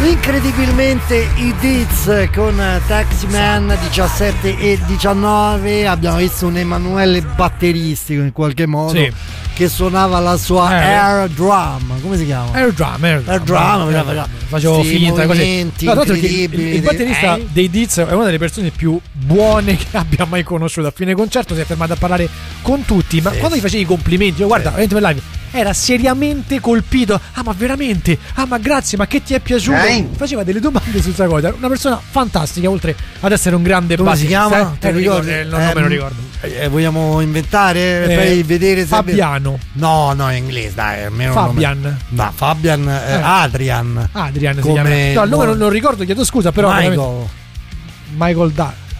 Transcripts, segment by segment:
Incredibilmente i Deeds con Taximan 17 e 19. Abbiamo visto un Emanuele batteristico in qualche modo, sì, che suonava la sua air drum. Come si chiama? Air drum. Facevo finta così. No, il batterista dei Deeds è una delle persone più buone che abbia mai conosciuto. A fine concerto si è fermato a parlare con tutti, ma quando gli facevi i complimenti, io guarda, veramente per live, era seriamente colpito. Ah, ma veramente? Ah, ma grazie, ma che ti è piaciuto? Faceva delle domande su questa cosa. Una persona fantastica, oltre ad essere un grande bassista. Come si chiama? Te ricordi? Il nome me lo ricordo. Vogliamo inventare per vedere se Fabiano. No, in inglese, dai, almeno Fabian. No, Fabian Adrian come si chiama. No, il nome non lo ricordo, chiedo scusa, però Michael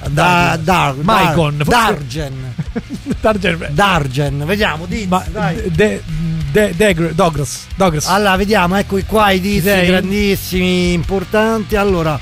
Dargen, vediamo, Douglas. Allora, vediamo, ecco qua i dischi grandissimi, importanti. Allora,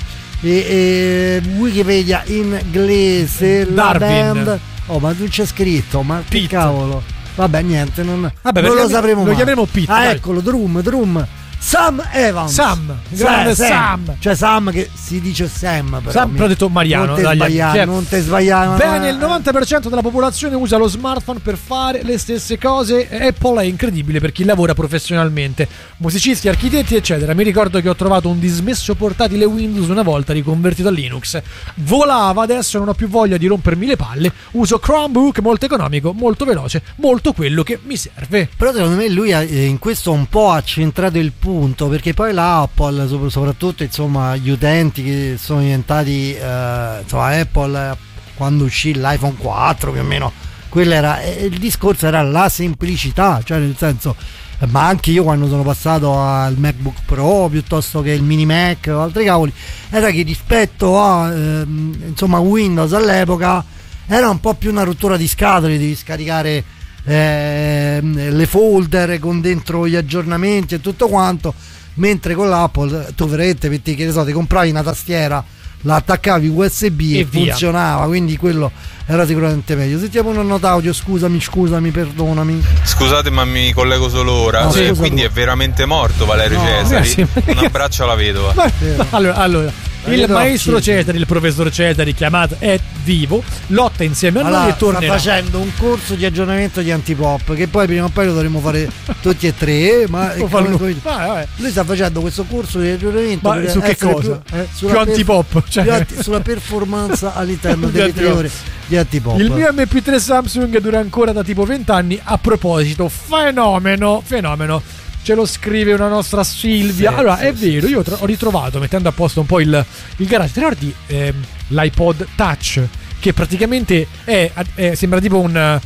Wikipedia inglese, la band. Oh, ma non c'è scritto, ma Pete. Che cavolo. Vabbè, niente, non lo sapremo mai. Lo chiameremo Pete. Eccolo, Drum. Sam Evans. Sam. Cioè Sam che si dice Sam, però ho detto Mariano. Non te sbagliare. Bene, il 90% della popolazione usa lo smartphone per fare le stesse cose. Apple è incredibile per chi lavora professionalmente, musicisti, architetti eccetera. Mi ricordo che ho trovato un dismesso portatile Windows una volta riconvertito a Linux. Volava, adesso non ho più voglia di rompermi le palle. Uso Chromebook, molto economico, molto veloce, molto quello che mi serve. Però secondo me lui in questo un po' ha centrato il punto, perché poi la Apple, soprattutto insomma gli utenti che sono diventati Apple quando uscì l'iPhone 4 più o meno, quello era il discorso, era la semplicità, cioè nel senso, ma anche io quando sono passato al MacBook Pro piuttosto che il mini Mac o altri cavoli, era che rispetto a Windows all'epoca era un po' più una rottura di scatole, devi scaricare le folder con dentro gli aggiornamenti e tutto quanto, mentre con l'Apple tu veramente ti compravi una tastiera, la attaccavi USB e funzionava, quindi quello era sicuramente meglio. Sentiamo una nota audio, scusami, perdonami. Scusate, ma mi collego solo ora. Quindi è veramente morto Valerio Cesari. Un abbraccio alla vedova. Allora il maestro Cesari, il professor Cesari chiamato è vivo, lotta insieme a noi e tornerà. Sta facendo un corso di aggiornamento di antipop che poi prima o poi lo dovremo fare tutti e tre, ma lui sta facendo questo corso di aggiornamento. Ma su che cosa? Più antipop, sulla performance all'interno delle 3 ore di antipop. Il mio MP3 Samsung dura ancora da tipo 20 anni. A proposito, fenomeno. Ce lo scrive una nostra Silvia. È vero, io ho ritrovato, mettendo a posto un po' il garage. Ti ricordi l'iPod Touch? Che praticamente sembra tipo uno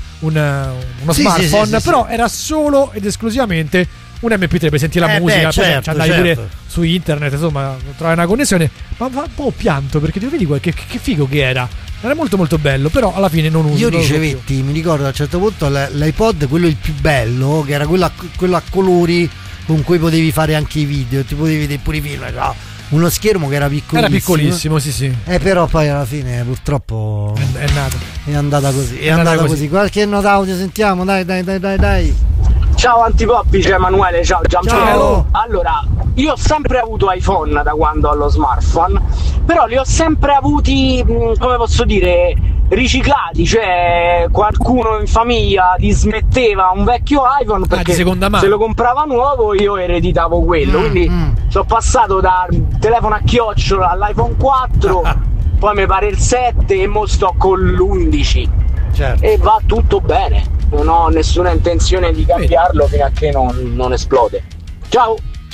smartphone, però era solo ed esclusivamente un MP3 per sentire la musica. Poi andavi pure su internet, insomma, trovare una connessione. Ma un po' pianto, perché tu vedi che figo che era. Era molto molto bello, però alla fine non uso. Io ricevetti, mi ricordo a un certo punto l'iPod, quello il più bello, che era quello a colori con cui potevi fare anche i video, ti potevi vedere pure i film, uno schermo che era piccolissimo. Sì. Però poi alla fine purtroppo è andata così. È andata così. Qualche nota audio sentiamo, dai. Ciao Antipoppi, c'è Emanuele, ciao Gianpiero. Allora, io ho sempre avuto iPhone da quando ho lo smartphone, però li ho sempre avuti, come posso dire, riciclati, cioè qualcuno in famiglia dismetteva un vecchio iPhone perché se lo comprava nuovo io ereditavo quello, quindi sono passato dal telefono a chiocciola all'iPhone 4, poi mi pare il 7 e mo sto con l'11. Certo. E va tutto bene, non ho nessuna intenzione di cambiarlo fino a che non esplode. Ciao,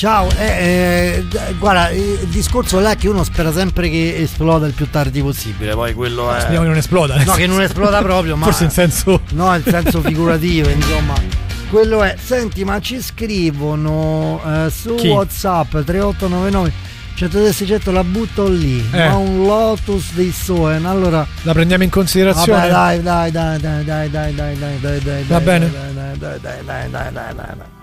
guarda, il discorso là è che uno spera sempre che esploda il più tardi possibile, poi quello è. Speriamo che non esploda. No, che non esploda proprio, ma forse in senso. No, in senso figurativo, insomma. Quello è. Senti, ma ci scrivono su WhatsApp 3899 100 la butto lì, ma un Lotus dei Soen, allora la prendiamo in considerazione. Vabbè, dai. Va bene. Dai.